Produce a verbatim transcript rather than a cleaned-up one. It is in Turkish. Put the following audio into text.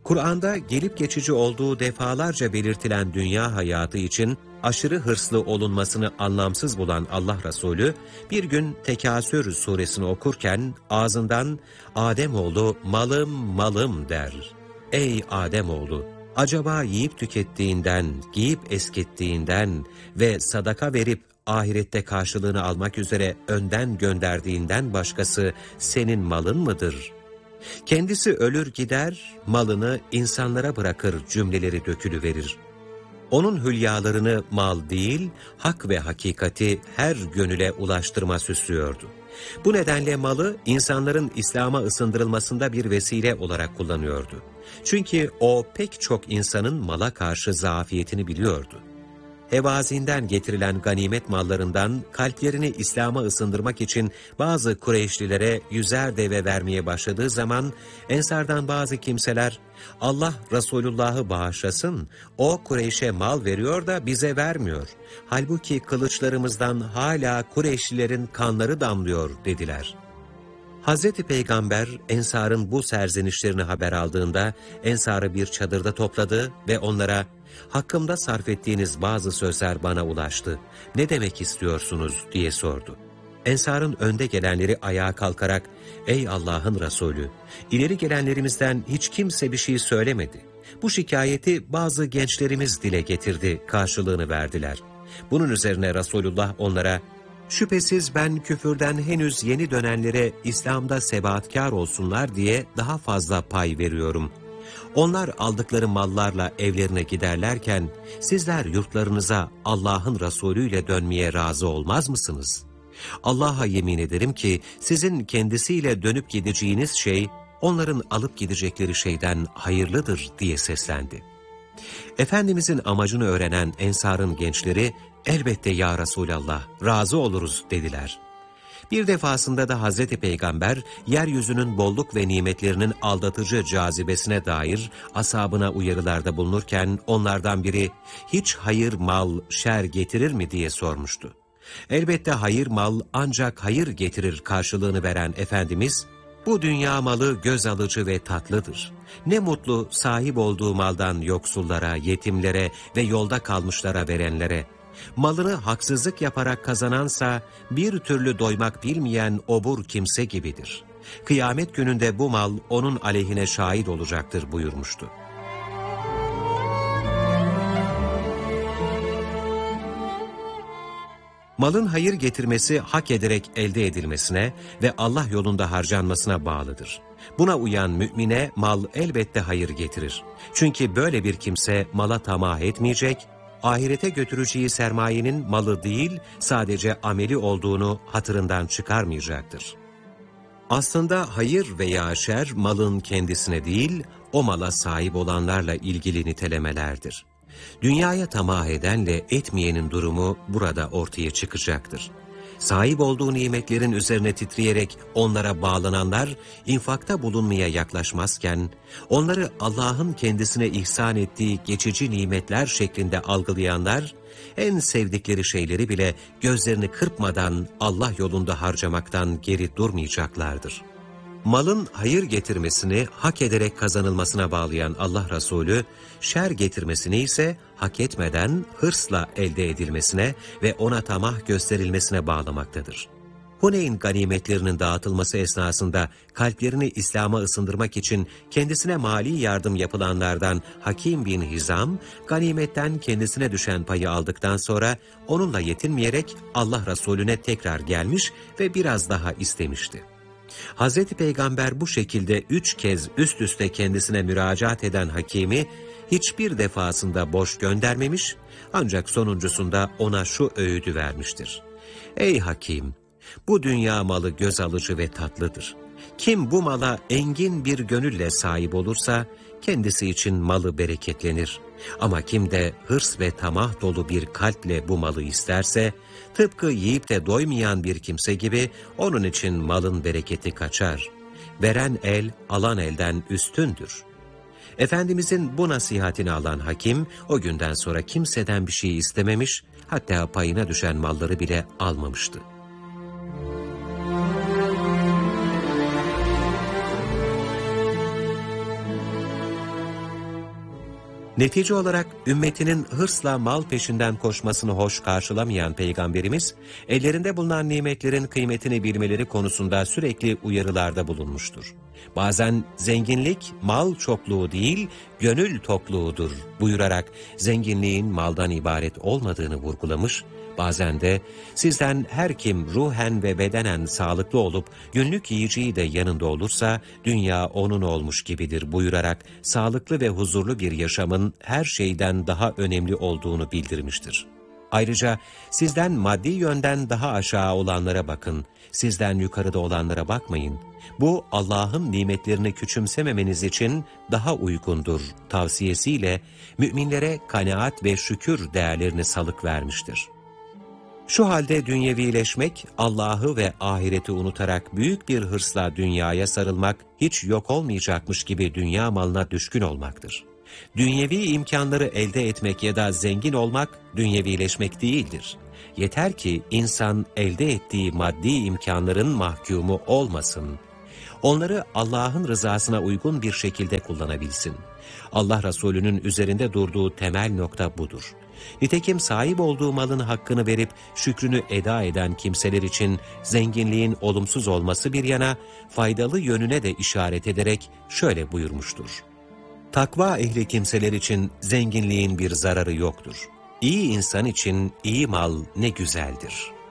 Kur'an'da gelip geçici olduğu defalarca belirtilen dünya hayatı için aşırı hırslı olunmasını anlamsız bulan Allah Resulü, bir gün Tekasür suresini okurken ağzından "Ademoğlu malım malım" der. Ey Ademoğlu! Acaba yiyip tükettiğinden, giyip eskittiğinden ve sadaka verip ahirette karşılığını almak üzere önden gönderdiğinden başkası senin malın mıdır? Kendisi ölür gider, malını insanlara bırakır cümleleri dökülüverir. Onun hülyalarını mal değil, hak ve hakikati her gönüle ulaştırma süslüyordu. Bu nedenle malı insanların İslam'a ısındırılmasında bir vesile olarak kullanıyordu. Çünkü o pek çok insanın mala karşı zafiyetini biliyordu. Hevazinden getirilen ganimet mallarından kalplerini İslam'a ısındırmak için bazı Kureyşlilere yüzer deve vermeye başladığı zaman Ensardan bazı kimseler Allah Resulullah'ı bağışlasın, o Kureyş'e mal veriyor da bize vermiyor. Halbuki kılıçlarımızdan hala Kureyşlilerin kanları damlıyor dediler. Hazreti Peygamber Ensar'ın bu serzenişlerini haber aldığında Ensar'ı bir çadırda topladı ve onlara "Hakkımda sarf ettiğiniz bazı sözler bana ulaştı. Ne demek istiyorsunuz?" diye sordu. Ensar'ın önde gelenleri ayağa kalkarak "Ey Allah'ın Resulü, ileri gelenlerimizden hiç kimse bir şey söylemedi. Bu şikayeti bazı gençlerimiz dile getirdi" karşılığını verdiler. Bunun üzerine Resulullah onlara "Şüphesiz ben küfürden henüz yeni dönenlere İslam'da sebatkar olsunlar diye daha fazla pay veriyorum. Onlar aldıkları mallarla evlerine giderlerken sizler yurtlarınıza Allah'ın Resulü ile dönmeye razı olmaz mısınız? Allah'a yemin ederim ki sizin kendisiyle dönüp gideceğiniz şey onların alıp gidecekleri şeyden hayırlıdır" diye seslendi. Efendimizin amacını öğrenen Ensar'ın gençleri "Elbette ya Resulallah, razı oluruz" dediler. Bir defasında da Hazreti Peygamber, yeryüzünün bolluk ve nimetlerinin aldatıcı cazibesine dair ashabına uyarılarda bulunurken onlardan biri "Hiç hayır mal, şer getirir mi?" diye sormuştu. Elbette hayır mal ancak hayır getirir karşılığını veren Efendimiz, "Bu dünya malı göz alıcı ve tatlıdır. Ne mutlu sahip olduğu maldan yoksullara, yetimlere ve yolda kalmışlara verenlere. Malını haksızlık yaparak kazanansa bir türlü doymak bilmeyen obur kimse gibidir. Kıyamet gününde bu mal onun aleyhine şahit olacaktır" buyurmuştu. Malın hayır getirmesi hak ederek elde edilmesine ve Allah yolunda harcanmasına bağlıdır. Buna uyan mümine mal elbette hayır getirir. Çünkü böyle bir kimse mala tamah etmeyecek, ahirete götüreceği sermayenin malı değil, sadece ameli olduğunu hatırından çıkarmayacaktır. Aslında hayır veya şer malın kendisine değil, o mala sahip olanlarla ilgili nitelemelerdir. Dünyaya tamah edenle etmeyenin durumu burada ortaya çıkacaktır. Sahip olduğu nimetlerin üzerine titreyerek onlara bağlananlar, infakta bulunmaya yaklaşmazken, onları Allah'ın kendisine ihsan ettiği geçici nimetler şeklinde algılayanlar, en sevdikleri şeyleri bile gözlerini kırpmadan Allah yolunda harcamaktan geri durmayacaklardır. Malın hayır getirmesini hak ederek kazanılmasına bağlayan Allah Resulü, şer getirmesini ise hak etmeden hırsla elde edilmesine ve ona tamah gösterilmesine bağlamaktadır. Huneyn ganimetlerinin dağıtılması esnasında kalplerini İslam'a ısındırmak için kendisine mali yardım yapılanlardan Hakim bin Hizam, ganimetten kendisine düşen payı aldıktan sonra onunla yetinmeyerek Allah Resulüne tekrar gelmiş ve biraz daha istemişti. Hazreti Peygamber bu şekilde üç kez üst üste kendisine müracaat eden Hakim'i hiçbir defasında boş göndermemiş, ancak sonuncusunda ona şu öğüdü vermiştir. Ey Hakim! Bu dünya malı göz alıcı ve tatlıdır. Kim bu mala engin bir gönülle sahip olursa, kendisi için malı bereketlenir. Ama kim de hırs ve tamah dolu bir kalple bu malı isterse, tıpkı yiyip de doymayan bir kimse gibi onun için malın bereketi kaçar. Veren el, alan elden üstündür. Efendimizin bu nasihatini alan Hakim, o günden sonra kimseden bir şey istememiş, hatta payına düşen malları bile almamıştı. Netice olarak ümmetinin hırsla mal peşinden koşmasını hoş karşılamayan Peygamberimiz, ellerinde bulunan nimetlerin kıymetini bilmeleri konusunda sürekli uyarılarda bulunmuştur. Bazen zenginlik mal çokluğu değil, gönül tokluğudur buyurarak zenginliğin maldan ibaret olmadığını vurgulamış, bazen de sizden her kim ruhen ve bedenen sağlıklı olup günlük yiyeceği de yanında olursa dünya onun olmuş gibidir buyurarak sağlıklı ve huzurlu bir yaşamın her şeyden daha önemli olduğunu bildirmiştir. Ayrıca sizden maddi yönden daha aşağı olanlara bakın, sizden yukarıda olanlara bakmayın. Bu Allah'ın nimetlerini küçümsememeniz için daha uygundur tavsiyesiyle müminlere kanaat ve şükür değerlerini salık vermiştir. Şu halde dünyevileşmek, Allah'ı ve ahireti unutarak büyük bir hırsla dünyaya sarılmak, hiç yok olmayacakmış gibi dünya malına düşkün olmaktır. Dünyevi imkanları elde etmek ya da zengin olmak, dünyevileşmek değildir. Yeter ki insan elde ettiği maddi imkanların mahkumu olmasın. Onları Allah'ın rızasına uygun bir şekilde kullanabilsin. Allah Resulü'nün üzerinde durduğu temel nokta budur. Nitekim sahip olduğu malın hakkını verip şükrünü eda eden kimseler için zenginliğin olumsuz olması bir yana faydalı yönüne de işaret ederek şöyle buyurmuştur. Takva ehli kimseler için zenginliğin bir zararı yoktur. İyi insan için iyi mal ne güzeldir.